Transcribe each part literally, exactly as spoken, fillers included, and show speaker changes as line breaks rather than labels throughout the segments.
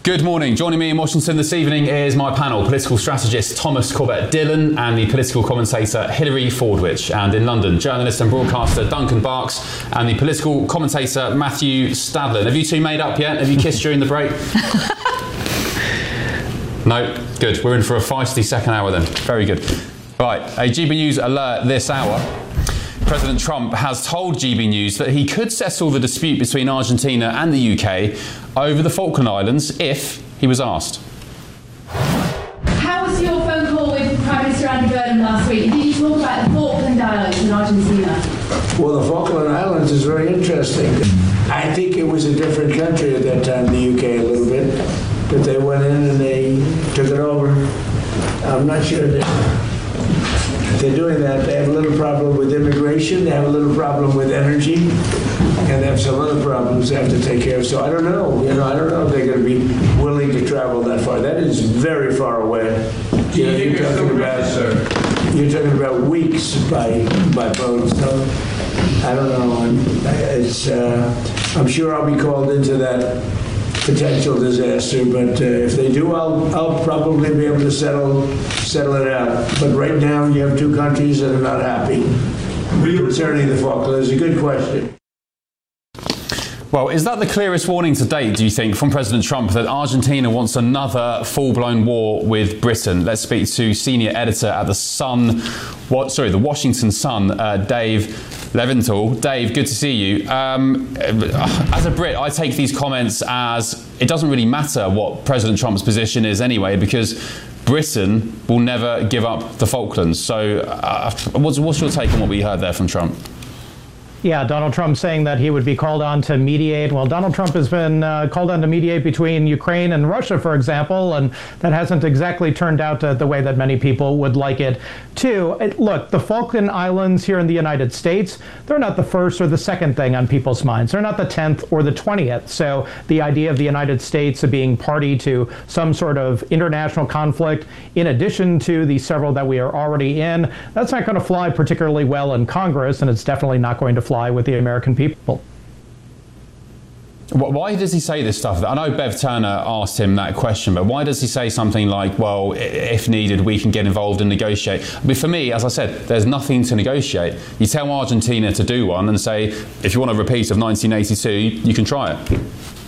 Good morning. Joining me in Washington this evening is my panel, political strategist Thomas Corbett-Dillon and the political commentator Hilary Fordwich. And in London, journalist and broadcaster Duncan Barks and the political commentator Matthew Stadlen. Have you two made up yet? Have you kissed during the break? No? Good. We're in for a feisty second hour then. Very good. Right, a G B News alert this hour. President Trump has told G B News that he could settle the dispute between Argentina and the U K over the Falkland Islands if he was asked.
How was your phone call with Prime Minister Andy Burnham last week? Did you talk about the Falkland Islands in Argentina?
Well, the Falkland Islands is very interesting. I think it was a different country at that time, the U K a little bit, but they went in and they took it over. I'm not sure that they're doing that. They have a little problem with immigration, they have a little problem with energy, and they have some other problems they have to take care of. So I don't know, you know, I don't know if they're going to be willing to travel that far. That is very far away. You know, you're talking about, you're talking about weeks by by boat. So I don't know. I'm, it's, uh, I'm sure I'll be called into that potential disaster, but uh, if they do, I'll I'll probably be able to settle settle it out. But right now, you have two countries that are not happy concerning the Falklands. It's a good question.
Well, is that the clearest warning to date, do you think, from President Trump that Argentina wants another full-blown war with Britain? Let's speak to senior editor at the Sun, what? Sorry, the Washington Sun, uh, Dave Leventhal. Dave, good to see you. Um, as a Brit, I take these comments as it doesn't really matter what President Trump's position is anyway, because Britain will never give up the Falklands. So uh, what's, what's your take on what we heard there from Trump?
Yeah, Donald Trump saying that he would be called on to mediate. Well, Donald Trump has been uh, called on to mediate between Ukraine and Russia, for example, and that hasn't exactly turned out uh, the way that many people would like it to. It, look, the Falkland Islands here in the United States, they're not the first or the second thing on people's minds. They're not the tenth or the twentieth. So the idea of the United States being party to some sort of international conflict, in addition to the several that we are already in, that's not going to fly particularly well in Congress, and it's definitely not going to fly with the American people.
Why does he say this stuff? I know Bev Turner asked him that question, but why does he say something like, well, if needed, we can get involved and negotiate? But for me, as I said, there's nothing to negotiate. You tell Argentina to do one and say, if you want a repeat of nineteen eighty-two, you can try it.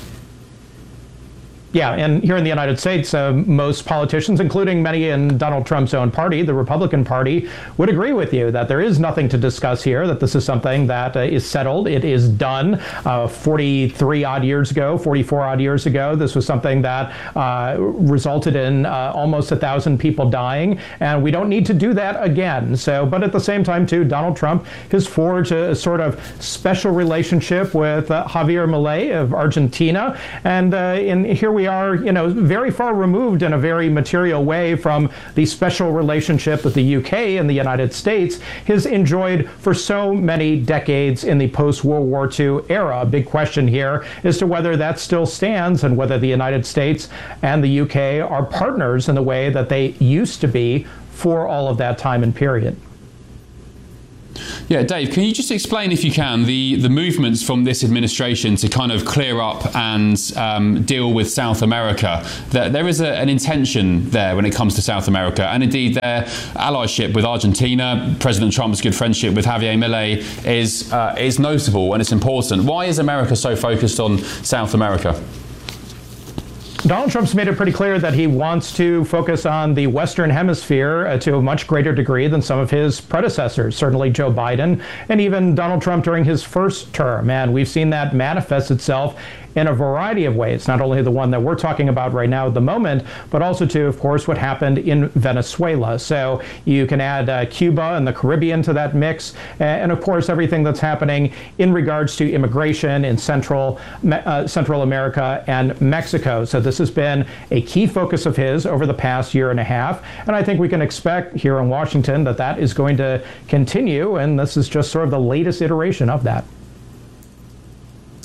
Yeah, and here in the United States, uh, most politicians, including many in Donald Trump's own party, the Republican Party, would agree with you that there is nothing to discuss here, that this is something that uh, is settled. It is done. Uh, forty-three odd years ago, forty-four odd years ago, this was something that uh, resulted in uh, almost a thousand people dying, and we don't need to do that again. So, but at the same time, too, Donald Trump has forged a sort of special relationship with uh, Javier Milei of Argentina, and uh, in here we are, you know, very far removed in a very material way from the special relationship that the U K and the United States has enjoyed for so many decades in the post-World War Two era. A big question here as to whether that still stands and whether the United States and the U K are partners in the way that they used to be for all of that time and period.
Yeah, Dave, can you just explain, if you can, the, the movements from this administration to kind of clear up and um, deal with South America? There, there is a, an intention there when it comes to South America, and indeed their allyship with Argentina, President Trump's good friendship with Javier Milei is, uh, is notable and it's important. Why is America so focused on South America?
Donald Trump's made it pretty clear that he wants to focus on the Western Hemisphere uh, to a much greater degree than some of his predecessors, certainly Joe Biden, and even Donald Trump during his first term. And we've seen that manifest itself in a variety of ways, not only the one that we're talking about right now at the moment, but also to, of course, what happened in Venezuela. So you can add uh, Cuba and the Caribbean to that mix, and of course, everything that's happening in regards to immigration in Central, uh, Central America and Mexico. So this has been a key focus of his over the past year and a half, and I think we can expect here in Washington that that is going to continue, and this is just sort of the latest iteration of that.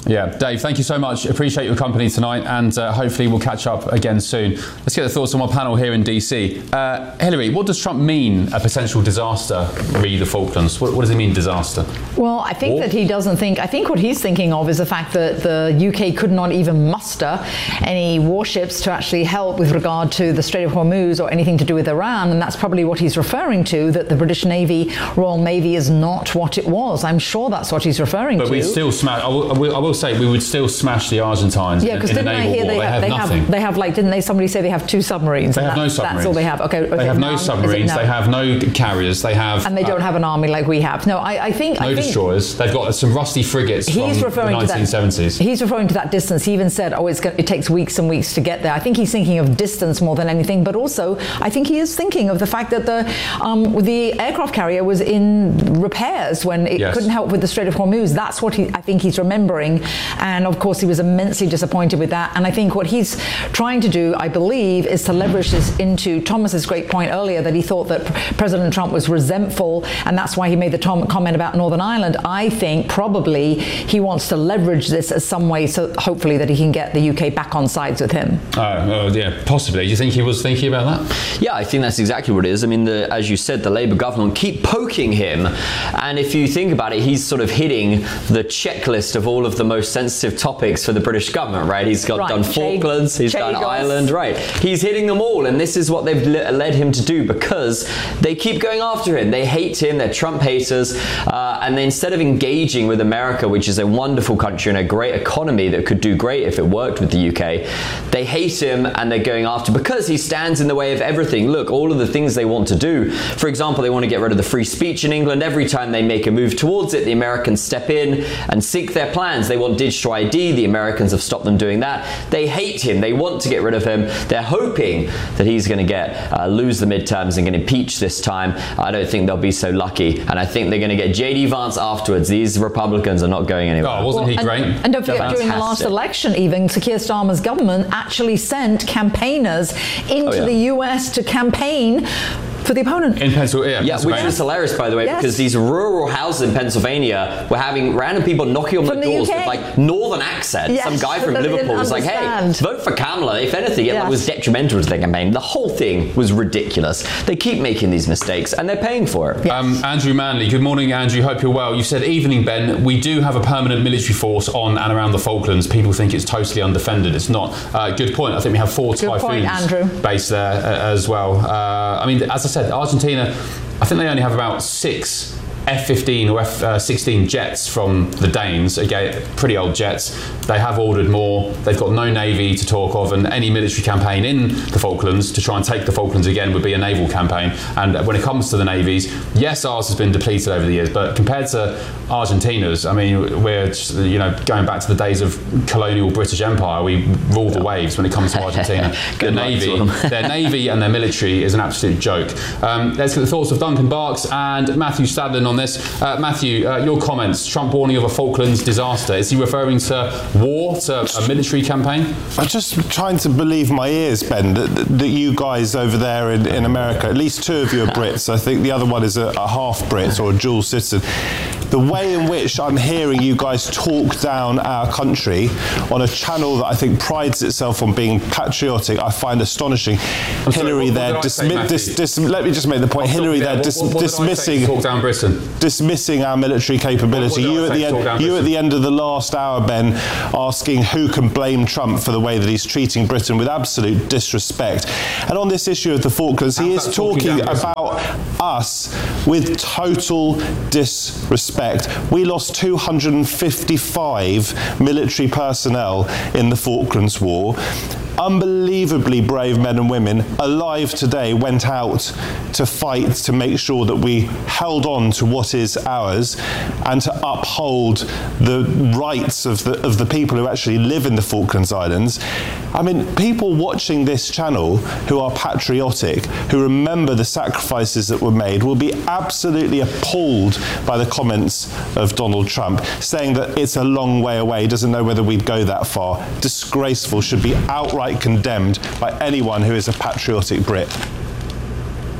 Yeah, Dave, thank you so much. Appreciate your company tonight, and uh, hopefully we'll catch up again soon. Let's get the thoughts on my panel here in D C. Uh, Hillary, what does Trump mean, a potential disaster, re the Falklands? What, what does he mean, disaster?
Well, I think
War?
that he doesn't think, I think what he's thinking of is the fact that the U K could not even muster any warships to actually help with regard to the Strait of Hormuz or anything to do with Iran, and that's probably what he's referring to, that the British Navy, Royal Navy, is not what it was. I'm sure that's what he's referring
but
to.
But we still smash, I will, I will, I will say, we would still smash the Argentines
yeah,
in, in the
didn't I
naval
hear
war.
They,
They
have,
have
they
nothing.
Have, they have, like, didn't they, somebody say they have two submarines?
They have
that,
no submarines.
That's all they have. Okay, okay
they have no
now,
submarines,
now?
they have no carriers, they have...
And they don't
uh,
have an army like we have. No, I, I think...
No
I think
destroyers. They've got some rusty frigates
he's
from
referring
the nineteen seventies.
To that, he's referring to that distance. He even said, oh, it's going, it takes weeks and weeks to get there. I think he's thinking of distance more than anything, but also I think he is thinking of the fact that the um, the aircraft carrier was in repairs when it
yes.
couldn't help with the Strait of Hormuz. That's what he, I think he's remembering. And of course, he was immensely disappointed with that. And I think what he's trying to do, I believe, is to leverage this into Thomas's great point earlier that he thought that President Trump was resentful, and that's why he made the tom- comment about Northern Ireland. I think probably he wants to leverage this as some way, so hopefully that he can get the U K back on sides with him.
Oh, oh yeah, possibly. Do you think he was thinking about that?
Yeah, I think that's exactly what it is. I mean, the, as you said, the Labour government keep poking him, and if you think about it, he's sort of hitting the checklist of all of the most sensitive topics for the British government, right? He's got
right.
done Falklands, he's
Chagos.
done Ireland, right? He's hitting them all, and this is what they've le- led him to do because they keep going after him. They hate him, they're Trump haters, uh, and they, instead of engaging with America, which is a wonderful country and a great economy that could do great if it worked with the U K, they hate him and they're going after because he stands in the way of everything. Look, all of the things they want to do, for example, they want to get rid of the free speech in England. Every time they make a move towards it, the Americans step in and sink their plans. They want digital I D. The Americans have stopped them doing that. They hate him. They want to get rid of him. They're hoping that he's going to get uh, lose the midterms and get impeached this time. I don't think they'll be so lucky, and I think they're going to get J D Vance afterwards. These Republicans are not going anywhere.
Oh, wasn't
well,
he
and,
great?
And don't forget,
Fantastic.
during the last election, even Sir Keir Starmer's government actually sent campaigners into
Oh, yeah.
the U S to campaign for the opponent.
In Pennsylvania.
Yeah, which is hilarious, by the way,
Yes.
because these rural houses in Pennsylvania were having random people knocking on
From
the
the
doors
U K.
with like northern accents.
Yes,
Some guy from
that they
Liverpool
didn't
was like, "Hey,
understand.
vote for Kamala." If anything, it
Yes.
was detrimental to their campaign. The whole thing was ridiculous. They keep making these mistakes, and they're paying for it.
Um, Andrew Manley, good morning, Andrew. Hope you're well. You said, evening, Ben. We do have a permanent military force on and around the Falklands. People think it's totally undefended. It's not. Uh, good point. I think we have four
Good point,
Typhoons
Andrew.
based there uh, as well. Uh, I mean, as I said, Argentina, I think they only have about six F fifteen or F sixteen jets from the Danes. Again, pretty old jets. They have ordered more. They've got no navy to talk of, and any military campaign in the Falklands to try and take the Falklands again would be a naval campaign. And when it comes to the navies, yes, ours has been depleted over the years, but compared to Argentina's, I mean, we're just, you know, going back to the days of colonial British Empire. We rule the waves when it comes to Argentina. their
Good luck
navy,
to them.
their navy and their military is an absolute joke. Um, let's get the thoughts of Duncan Barks and Matthew Stadlin on this. Uh, Matthew, uh, your comments. Trump warning of a Falklands disaster. Is he referring to war, to a military campaign?
I'm just trying to believe my ears, Ben, that, that you guys over there in, in America, at least two of you are Brits. I think the other one is a, a half Brit or a dual citizen. The way in which I'm hearing you guys talk down our country on a channel that I think prides itself on being patriotic, I find astonishing.
I'm sorry,
Hillary
what- what
there,
did I say,
dismi-
Matthew?
dis- dis- let me just make the point. Hillary
Yeah,
there,
what-
dis-
what- what did I say
dismissing,
to talk down Britain.
dismissing our military capability.
What- what did
You
I
at
say
the
to talk
end,
down
you at
Britain?
the end of the last hour, Ben, asking who can blame Trump for the way that he's treating Britain with absolute disrespect. And on this issue of the Falklands, he
How's
is
that talking
talking
down Britain?
about us with total disrespect. We lost two hundred fifty-five military personnel in the Falklands War. Unbelievably brave men and women alive today went out to fight to make sure that we held on to what is ours and to uphold the rights of the of the people who actually live in the Falklands Islands. I mean, people watching this channel who are patriotic, who remember the sacrifices that were made, will be absolutely appalled by the comments of Donald Trump, saying that it's a long way away, doesn't know whether we'd go that far. Disgraceful, should be outright condemned by anyone who is a patriotic Brit.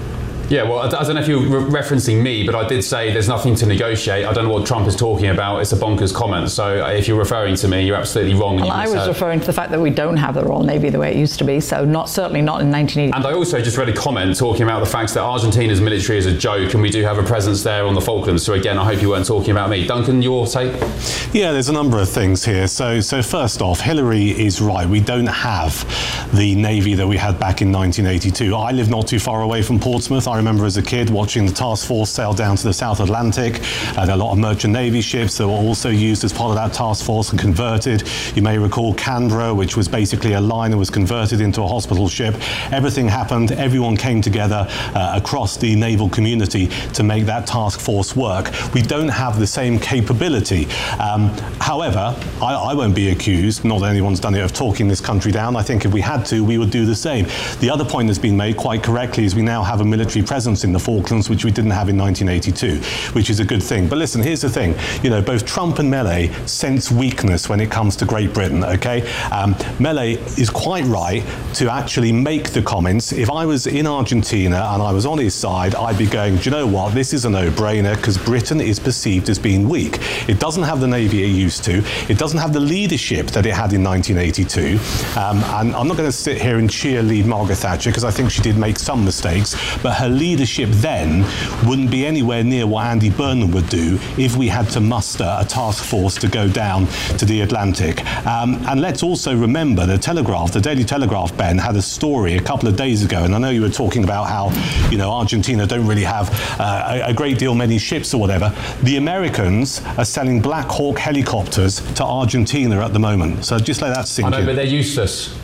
Yeah, well, I don't know if you're re- referencing me, but I did say there's nothing to negotiate. I don't know what Trump is talking about. It's a bonkers comment. So if you're referring to me, you're absolutely wrong.
Well, I was
misheard.
referring to the fact that we don't have the Royal Navy the way it used to be, so not certainly not in nineteen eighty.
And I also just read a comment talking about the fact that Argentina's military is a joke and we do have a presence there on the Falklands. So again, I hope you weren't talking about me. Duncan, your take?
Yeah, there's a number of things here. So, so first off, Hillary is right. We don't have the Navy that we had back in nineteen eighty-two. I live not too far away from Portsmouth. I remember as a kid watching the task force sail down to the South Atlantic. Uh, there are a lot of merchant Navy ships that were also used as part of that task force and converted. You may recall Canberra, which was basically a liner, was converted into a hospital ship. Everything happened. Everyone came together uh, across the naval community to make that task force work. We don't have the same capability. Um, however, I, I won't be accused, not that anyone's done it, of talking this country down. I think if we had to, we would do the same. The other point that's been made quite correctly is we now have a military presence in the Falklands, which we didn't have in nineteen eighty-two, which is a good thing. But listen, here's the thing. You know, both Trump and Milei sense weakness when it comes to Great Britain, okay? Um, Milei is quite right to actually make the comments. If I was in Argentina and I was on his side, I'd be going, do you know what? This is a no-brainer because Britain is perceived as being weak. It doesn't have the Navy it used to. It doesn't have the leadership that it had in nineteen eighty-two. Um, and I'm not going to sit here and cheerlead Margaret Thatcher because I think she did make some mistakes, but her leadership then wouldn't be anywhere near what Andy Burnham would do if we had to muster a task force to go down to the Atlantic. Um, and let's also remember the Telegraph, the Daily Telegraph, Ben, had a story a couple of days ago, and I know you were talking about how, you know, Argentina don't really have uh, a, a great deal many ships or whatever. The Americans are selling Black Hawk helicopters to Argentina at the moment. So just let that sink in.
I know, but they're useless.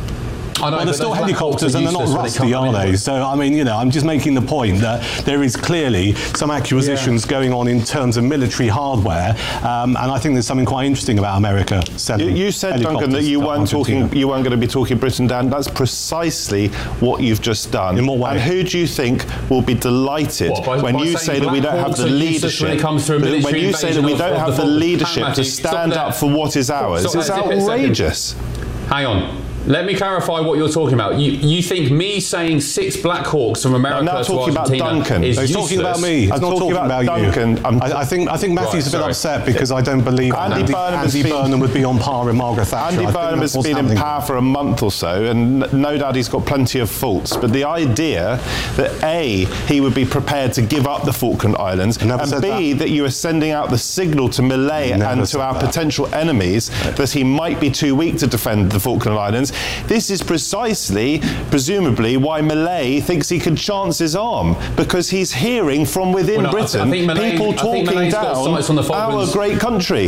I know,
well, they're still
Black
helicopters
Hawks are
and they're not
useless when
rusty,
they come
are they?
in.
So, I mean, you know, I'm just making the point that there is clearly some acquisitions
Yeah.
going on in terms of military hardware, um, and I think there's something quite interesting about America selling
You, you said, Duncan, that you
to
weren't
Argentina.
talking, you weren't going to be talking Britain down. That's precisely what you've just done.
In what way?
And who do you think will be delighted
What, by-
when
by
you
saying
say that we
Black
don't have
Hawks
the
are useless when
leadership?
it comes to a
that-
military
when you say that
invasion
we
of-
don't
of
have
the
the
Falklands?
leadership
Matthew,
to
stop
stand
there.
up for what is ours,
Stop
it's
there, zip it a second.
outrageous.
Hang on. Let me clarify what you're talking about. You, you think me saying six Black Hawks from America
I'm not
to
talking about
Argentina
Duncan.
is
No, he's
useless?
talking about me. He's
I'm
not
talking
talking
about
about,
Duncan.
you.
I'm-
I, I think I think Matthew's
Right,
a bit
sorry.
upset because I don't believe
Andy
Andy,
Burnham has
Andy
been-
Burnham would be on par with Margaret Thatcher. I
Andy
think
Burnham
that's
has
what's
been in
happening.
power for a month or so, and no doubt he's got plenty of faults. But the idea that A, he would be prepared to give up the Falkland Islands,
Never
and
said
B, that.
that.
you are sending out the signal to Milei
Never
and to
said
our
that.
potential enemies that he might be too weak to defend the Falkland Islands. This is precisely, presumably, why Milei thinks he can chance his arm, because he's hearing from within
Well, no, I th- I
Britain
think Milei-
people
I think
talking
Milei's got
down
sights on the
our
Falklands.
great country.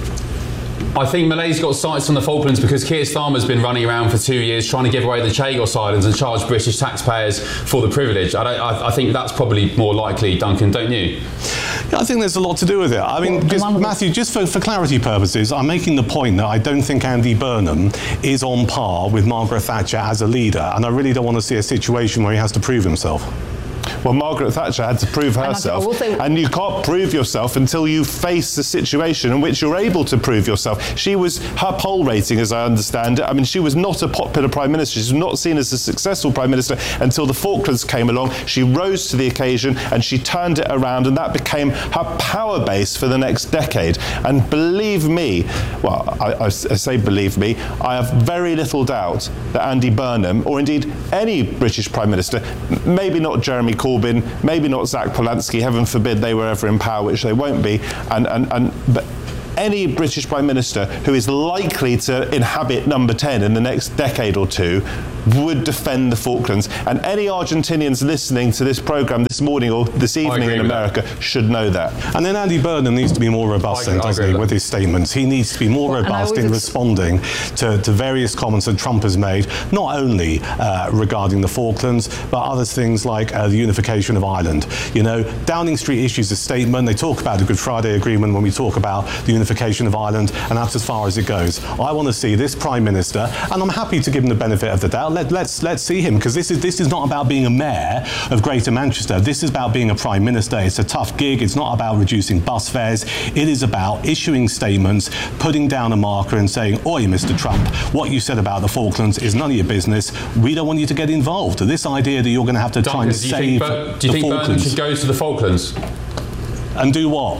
I think Malay's got sights on the Falklands because Keir Starmer's been running around for two years trying to give away the Chagos Islands and charge British taxpayers for the privilege. I, don't, I, I think that's probably more likely, Duncan, don't you?
Yeah, I think there's a lot to do with it. I mean,
Well,
just,
one of the-
Matthew, just for, for clarity purposes, I'm making the point that I don't think Andy Burnham is on par with Margaret Thatcher as a leader, and I really don't want to see a situation where he has to prove himself.
Well, Margaret Thatcher had to prove
I
herself,
will say-
and you can't prove yourself until you face the situation in which you're able to prove yourself. She was, her poll rating, as I understand it, I mean, she was not a popular Prime Minister. She's not seen as a successful Prime Minister until the Falklands came along. She rose to the occasion and she turned it around, and that became her power base for the next decade. And believe me, well, I, I, I say believe me, I have very little doubt that Andy Burnham, or indeed any British Prime Minister, m- maybe not Jeremy Corbyn, maybe not Zach Polanski, heaven forbid they were ever in power, which they won't be, and, and, and but any British Prime Minister who is likely to inhabit number ten in the next decade or two would defend the Falklands. And any Argentinians listening to this programme this morning or this evening
agree
in
with
America should know that.
And then Andy Burnham needs to be more robust,
I
then,
agree- I
doesn't
agree
he,
with
with
that.
his statements. He needs to be more
and I
robust
was
in
ex-
responding to, to various comments that Trump has made, not only uh, regarding the Falklands, but other things like uh, the unification of Ireland. You know, Downing Street issues a statement. They talk about the Good Friday Agreement when we talk about the unification of Ireland, and that's as far as it goes. I want to see this Prime Minister, and I'm happy to give him the benefit of the doubt. about, let, let's let's see him, because this is this is not about being a mayor of Greater Manchester. This is about being a prime minister. It's a tough gig. It's not about reducing bus fares. It is about issuing statements, putting down a marker and saying, oi, Mister Trump, what you said about the Falklands is none of your business. We don't want you to get involved. This idea that you're going to have to
Duncan,
try and
do you
save
think, Bur- do you
the
think Burnham
Falklands.
should go to the Falklands?
And do what?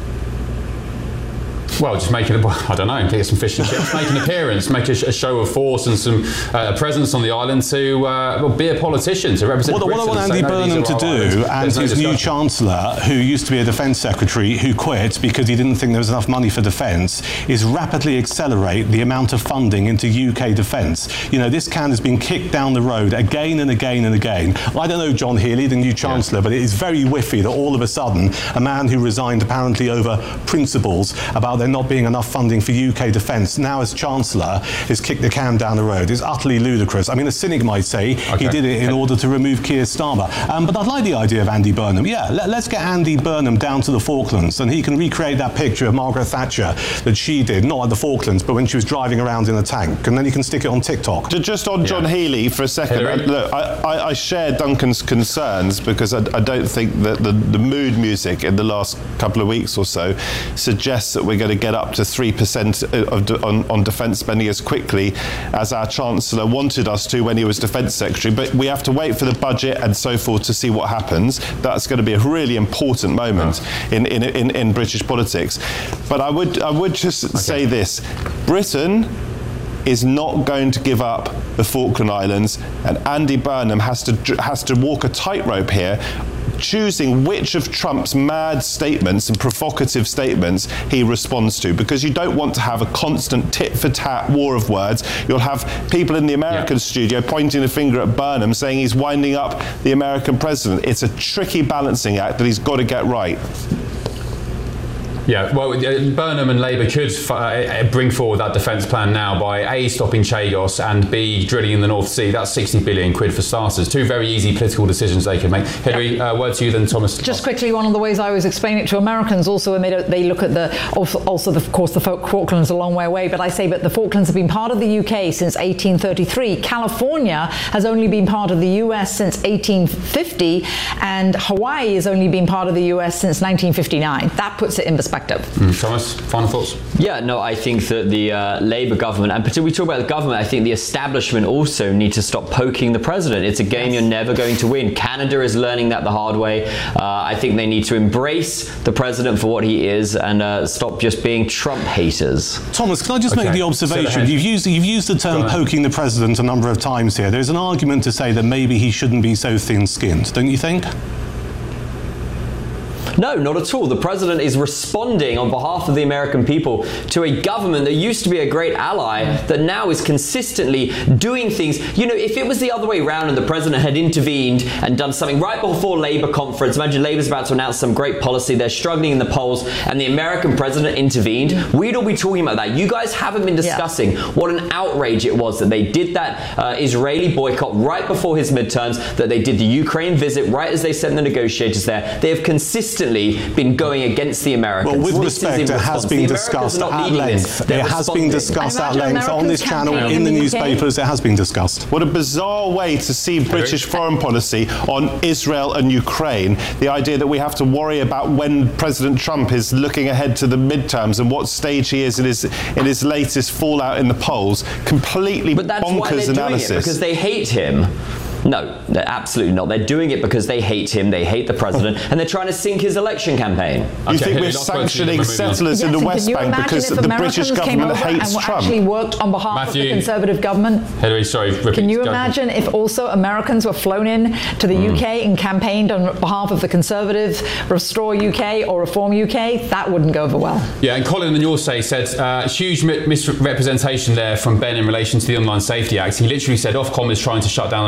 Well, just making, a, I don't know, get some fish and chips, make an appearance, make a, a show of force and some uh, presence on the island to uh, well, be a politician, to represent
What, what I
Britain
want
and
Andy
say, no,
Burnham
these
to
are our
do,
islands.
and
There's no
his new
discussion.
Chancellor, who used to be a Defence Secretary, who quit because he didn't think there was enough money for defence, is rapidly accelerate the amount of funding into U K defence. You know, this can has been kicked down the road again and again and again. I don't know John Healey, the new Chancellor, yeah. but it is very whiffy that all of a sudden a man who resigned apparently over principles about there not being enough funding for U K defence, now as Chancellor, has kicked the can down the road. It's utterly ludicrous. I mean, a cynic might say
okay.
he did it in okay. order to remove Keir Starmer. Um, but I'd like the idea of Andy Burnham. Yeah, let, let's get Andy Burnham down to the Falklands and he can recreate that picture of Margaret Thatcher that she did, not at the Falklands, but when she was driving around in a tank. And then he can stick it on TikTok.
Just on John yeah. Healey for a second. Uh, look, I, I, I share Duncan's concerns because I, I don't think that the, the mood music in the last couple of weeks or so suggests that we're going to get up to three percent Of de- on, on defence spending as quickly as our Chancellor wanted us to when he was Defence Secretary. But we have to wait for the budget and so forth to see what happens. That's going to be a really important moment oh. in, in, in, in British politics. But I would, I would just okay. say this. Britain is not going to give up the Falkland Islands, and Andy Burnham has to has to walk a tightrope here, choosing which of Trump's mad statements and provocative statements he responds to, because you don't want to have a constant tit-for-tat war of words. You'll have people in the American yeah. studio pointing a finger at Burnham saying he's winding up the American president. It's a tricky balancing act that he's got to get right.
Yeah, well, Burnham and Labour could uh, bring forward that defence plan now by A, stopping Chagos, and B, drilling in the North Sea. That's sixty billion quid for starters. Two very easy political decisions they can make. Hilary, uh, word to you then, Thomas.
Just quickly, one of the ways I always explain it to Americans also when they, they look at the, also, also the, of course, the Falklands a long way away, but I say, but the Falklands have been part of the U K since eighteen thirty-three. California has only been part of the U S since eighteen fifty, and Hawaii has only been part of the U S since nineteen fifty-nine. That puts it in perspective.
Mm. Thomas, final thoughts?
Yeah, no, I think that the uh, Labour government, and particularly we talk about the government, I think the establishment also need to stop poking the president. It's a game you're never going to win. Canada is learning that the hard way. Uh, I think they need to embrace the president for what he is and uh, stop just being Trump haters.
Thomas, can I just
okay.
make the observation? You've used, you've used the term poking the president a number of times here. There's an argument to say that maybe he shouldn't be so thin-skinned, don't you think?
No, not at all. The president is responding on behalf of the American people to a government that used to be a great ally that now is consistently doing things. You know, if it was the other way around and the president had intervened and done something right before Labour conference, imagine Labour's about to announce some great policy, they're struggling in the polls, and the American president intervened, we'd all be talking about that. You guys haven't been discussing yeah. what an outrage it was that they did that uh, Israeli boycott right before his midterms, that they did the Ukraine visit right as they sent the negotiators there. They have consistently been going against the Americans.
Well, with this respect, it has been discussed at length. It has been discussed at length on this channel, in the newspapers. It has been discussed.
What a bizarre way to see British foreign policy on Israel and Ukraine. The idea that we have to worry about when President Trump is looking ahead to the midterms and what stage he is in his in his latest fallout in the polls. Completely
but that's
bonkers
why they're
analysis.
Doing it, because they hate him. No, absolutely not. They're doing it because they hate him, they hate the president, and they're trying to sink his election campaign.
You okay, think we're sanctioning settlers yes, in the West Bank because the British government hates
and
Trump?
Actually worked on behalf
Matthew,
of the Conservative government.
Hilary, sorry. Repeat,
Can you imagine if also Americans were flown in to the mm. U K and campaigned on behalf of the Conservative Restore U K or Reform U K? That wouldn't go over well.
Yeah, and Colin in your say said uh, huge misrepresentation there from Ben in relation to the Online Safety Act. He literally said Ofcom is trying to shut down American companies.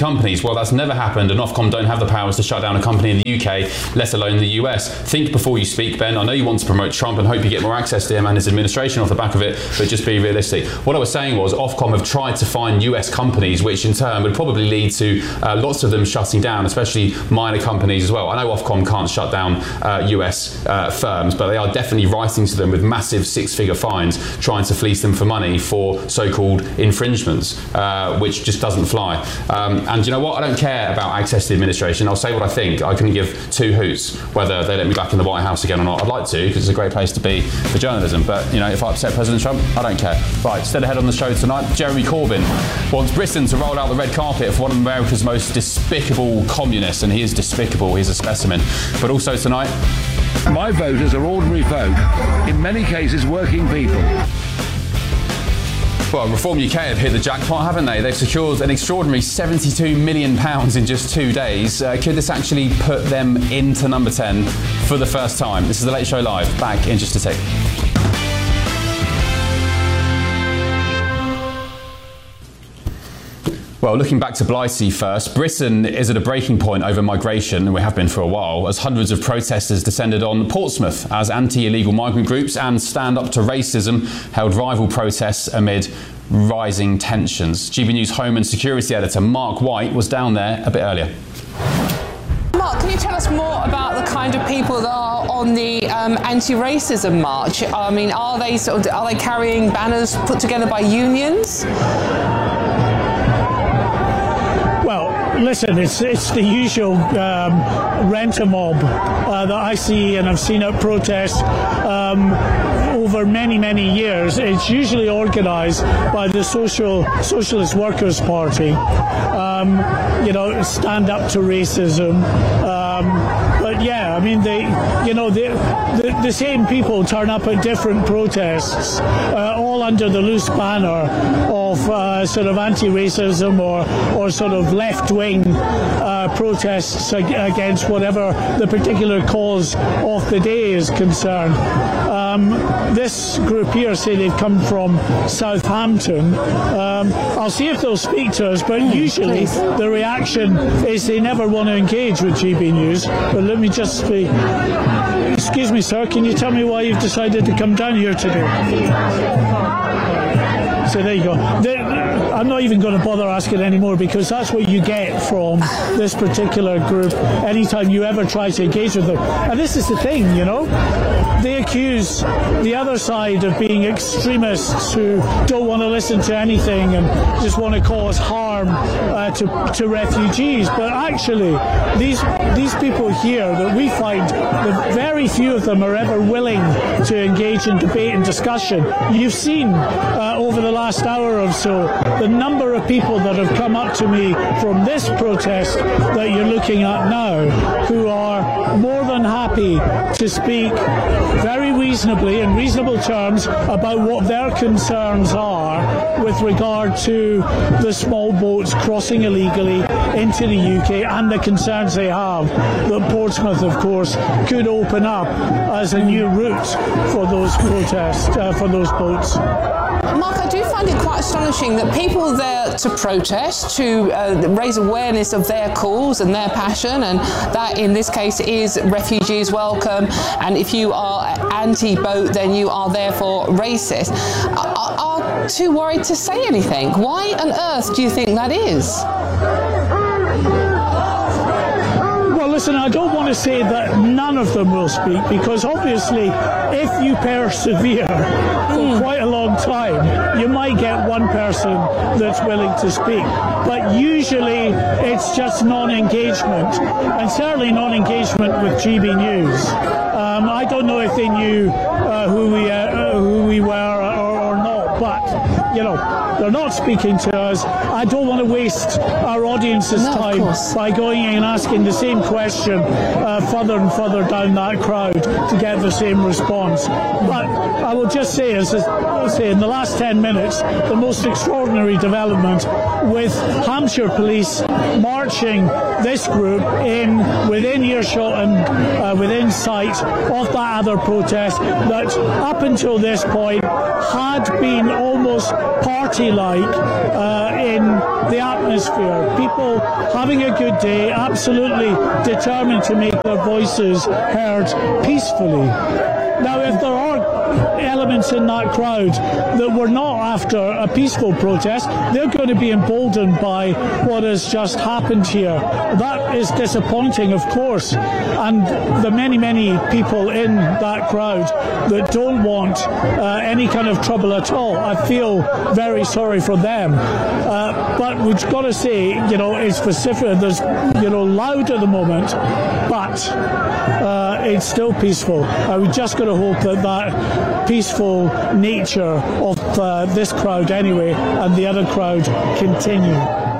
companies. Well, that's never happened, and Ofcom don't have the powers to shut down a company in the U K, let alone the U S. Think before you speak, Ben. I know you want to promote Trump and hope you get more access to him and his administration off the back of it, but just be realistic. What I was saying was Ofcom have tried to find U S companies, which in turn would probably lead to uh, lots of them shutting down, especially minor companies as well. I know Ofcom can't shut down uh, U S uh, firms, but they are definitely writing to them with massive six-figure fines, trying to fleece them for money for so-called infringements, uh, which just doesn't fly. Um, and you know what? I don't care about access to the administration. I'll say what I think. I can give two hoots whether they let me back in the White House again or not. I'd like to, because it's a great place to be for journalism. But, you know, if I upset President Trump, I don't care. Right, instead ahead on the show tonight, Jeremy Corbyn wants Britain to roll out the red carpet for one of America's most despicable communists, and he is despicable. He's a specimen. But also tonight,
my voters are ordinary folk, in many cases working people.
Well, Reform U K have hit the jackpot, haven't they? They've secured an extraordinary seventy-two million pounds in just two days. Uh, could this actually put them into number ten for the first time? This is The Late Show Live, back in just a tick. Well, looking back to Blighty first, Britain is at a breaking point over migration, and we have been for a while, as hundreds of protesters descended on Portsmouth as anti-illegal migrant groups and Stand Up to Racism held rival protests amid rising tensions. G B News Home and Security Editor Mark White was down there a bit earlier.
Mark, can you tell us more about the kind of people that are on the um, anti-racism march? I mean, are they sort of, are they carrying banners put together by unions?
Listen, it's it's the usual um, rent-a-mob uh, that I see and I've seen at protests um, over many, many years. It's usually organised by the Social Socialist Workers' Party. Um, you know, Stand Up to Racism. Um, but yeah, I mean, they, you know, they, the the same people turn up at different protests, uh, all under the loose banner of uh, sort of anti-racism or or sort of left-wing Uh, protests ag- against whatever the particular cause of the day is concerned. Um, this group here say they've come from Southampton. Um, I'll see if they'll speak to us, but usually the reaction is they never want to engage with G B News. But let me just speak. Excuse me, sir, can you tell me why you've decided to come down here today? So there you go. There, I'm not even going to bother asking anymore, because that's what you get from this particular group anytime you ever try to engage with them. And this is the thing, you know, they accuse the other side of being extremists who don't want to listen to anything and just want to cause harm uh, to, to refugees. But actually, these these people here that we find that very few of them are ever willing to engage in debate and discussion. You've seen uh, over the last hour or so the number of people that have come up to me from this protest that you're looking at now, who are more than happy to speak very reasonably, in reasonable terms, about what their concerns are with regard to the small boats crossing illegally into the U K and the concerns they have that Portsmouth, of course, could open up as a new route for those protests, uh, for those boats.
Mark, I do find it quite astonishing that people there to protest, to uh, raise awareness of their cause and their passion, and that in this case is refugees welcome, and if you are anti-boat then you are therefore racist, are, are too worried to say anything. Why on earth do you think that is?
Listen, I don't want to say that none of them will speak, because obviously if you persevere for mm. quite a long time, you might get one person that's willing to speak. But usually it's just non-engagement, and certainly non-engagement with G B News. Um, I don't know if they knew uh, who we uh, who we were or, or not, but you know, they're not speaking to us. I don't want to waste our audience's no, time by going in and asking the same question uh, further and further down that crowd to get the same response. But I will just say, as I say, in the last ten minutes, the most extraordinary development with Hampshire Police marching this group in within earshot and uh, within sight of that other protest that up until this point had been almost party-like uh, in the atmosphere. People having a good day, absolutely determined to make their voices heard peacefully. Now, if there are elements in that crowd that were not after a peaceful protest, they're going to be emboldened by what has just happened here. That is disappointing, of course, and the many, many people in that crowd that don't want uh, any kind of trouble at all, I feel very sorry for them. Uh, but we've got to say, you know, it's Pacific, there's, you know, loud at the moment, but uh, it's still peaceful. I would just got to hope that that peaceful nature of uh, this crowd anyway and the other crowd continue.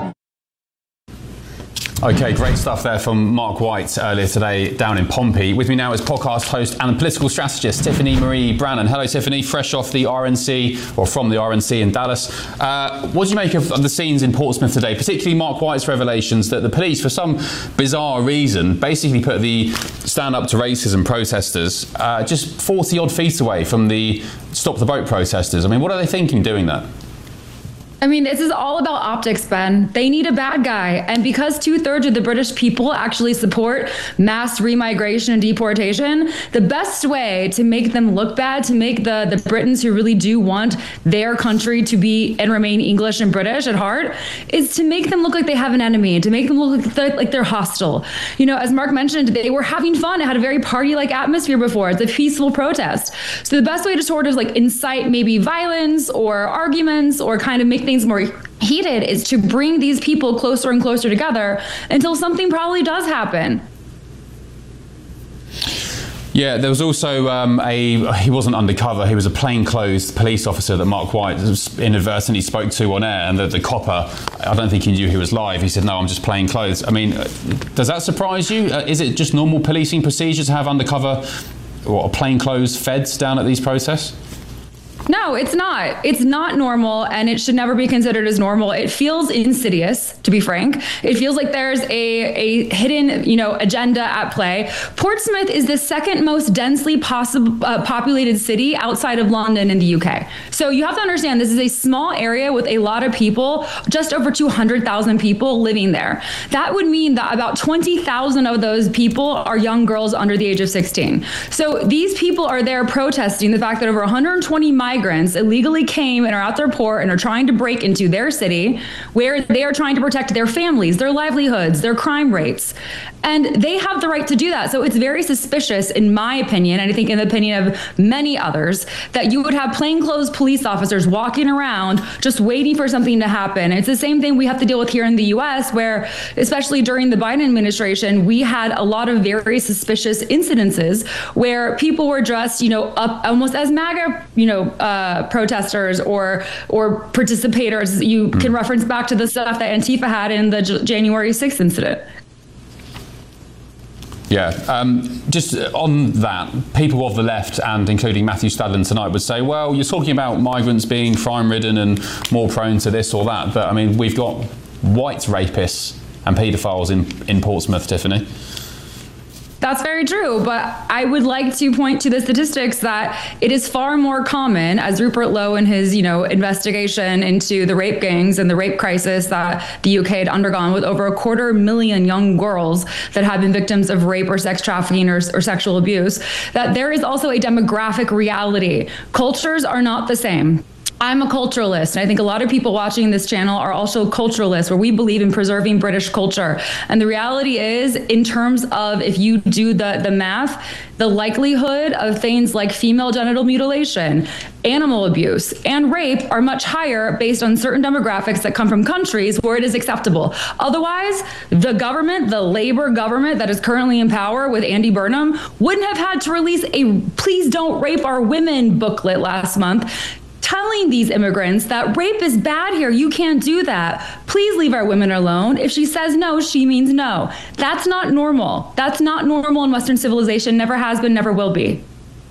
Okay, great stuff there from Mark White earlier today down in Pompey. With me now is podcast host and political strategist Tiffany Marie Brannan. Hello, Tiffany, fresh off the R N C, or from the R N C in Dallas. Uh, what do you make of, of the scenes in Portsmouth today, particularly Mark White's revelations that the police, for some bizarre reason, basically put the Stand Up to Racism protesters uh, just forty odd feet away from the Stop the Boat protesters? I mean, what are they thinking doing that?
I mean, this is all about optics, Ben. They need a bad guy. And because two-thirds of the British people actually support mass remigration and deportation, the best way to make them look bad, to make the, the Britons who really do want their country to be and remain English and British at heart, is to make them look like they have an enemy, to make them look like they're, like they're hostile. You know, as Mark mentioned, they were having fun. It had a very party-like atmosphere before. It's a peaceful protest. So the best way to sort of like incite maybe violence or arguments or kind of make things more heated is to bring these people closer and closer together until something probably does happen.
Yeah, there was also um, a, he wasn't undercover, he was a plainclothes police officer that Mark White inadvertently spoke to on air, and the, the copper, I don't think he knew he was live. He said, no, I'm just plainclothes. I mean, does that surprise you? Uh, is it just normal policing procedure to have undercover or plainclothes feds down at these protests?
No, it's not. It's not normal, and it should never be considered as normal. It feels insidious, to be frank. It feels like there's a, a hidden, you know, agenda at play. Portsmouth is the second most densely possible uh, populated city outside of London in the U K. So you have to understand this is a small area with a lot of people, just over two hundred thousand people living there. That would mean that about twenty thousand of those people are young girls under the age of sixteen. So these people are there protesting the fact that over one hundred twenty migrants illegally came and are at their port and are trying to break into their city where they are trying to protect their families, their livelihoods, their crime rates. And they have the right to do that. So it's very suspicious, in my opinion, and I think in the opinion of many others, that you would have plainclothes police officers walking around just waiting for something to happen. It's the same thing we have to deal with here in the U S, where, especially during the Biden administration, we had a lot of very suspicious incidences where people were dressed, you know, up almost as MAGA, you know, uh, protesters or or participators. You mm. can reference back to the stuff that Antifa had in the J- January sixth incident.
Yeah, um, just on that, people of the left, and including Matthew Stadlen tonight, would say, well, you're talking about migrants being crime-ridden and more prone to this or that, but I mean, we've got white rapists and paedophiles in, in Portsmouth, Tiffany.
That's very true, but I would like to point to the statistics that it is far more common, as Rupert Lowe in his, you know, investigation into the rape gangs and the rape crisis that the U K had undergone, with over a quarter million young girls that have been victims of rape or sex trafficking or, or sexual abuse, that there is also a demographic reality. Cultures are not the same. I'm a culturalist, and I think a lot of people watching this channel are also culturalists, where we believe in preserving British culture. And the reality is, in terms of if you do the, the math, the likelihood of things like female genital mutilation, animal abuse, and rape are much higher based on certain demographics that come from countries where it is acceptable. Otherwise, the government, the Labour government that is currently in power with Andy Burnham, wouldn't have had to release a "Please Don't Rape Our Women" booklet last month, telling these immigrants that rape is bad here. You can't do that. Please leave our women alone. If she says no, she means no. That's not normal. That's not normal in Western civilization. Never has been, never will be.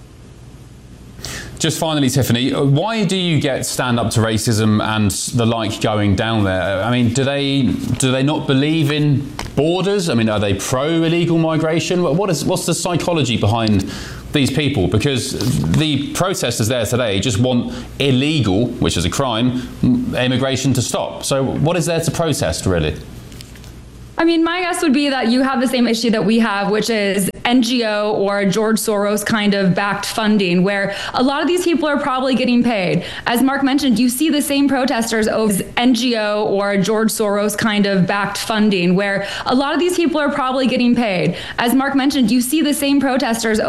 Just finally, Tiffany, why do you get Stand Up to Racism and the like going down there? I mean, do they do they not believe in borders? I mean, are they pro-illegal migration? What is what's the psychology behind these people? Because the protesters there today just want illegal, which is a crime, immigration to stop. So what is there to protest, really?
I mean, my guess would be that you have the same issue that we have, which is N G O or George Soros kind of backed funding, where a lot of these people are probably getting paid. As Mark mentioned, you see the same protesters over N G O or George Soros kind of backed funding, where a lot of these people are probably getting paid. As Mark mentioned, you see the same protesters